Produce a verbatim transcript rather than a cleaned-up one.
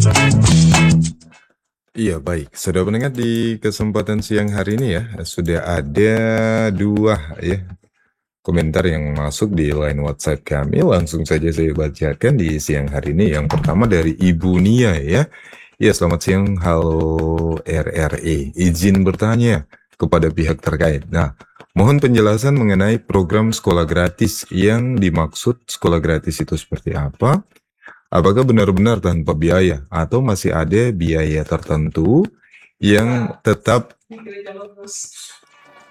Iya, baik. Sudah mendengar di kesempatan siang hari ini ya, sudah ada dua ya, komentar yang masuk di line WhatsApp kami. Langsung saja saya bacakan di siang hari ini. Yang pertama dari Ibu Nia ya. Ya, selamat siang. Halo R R E. Izin bertanya kepada pihak terkait. Nah, mohon penjelasan mengenai program sekolah gratis. Yang dimaksud sekolah gratis itu seperti apa? Apakah benar-benar tanpa biaya atau masih ada biaya tertentu yang tetap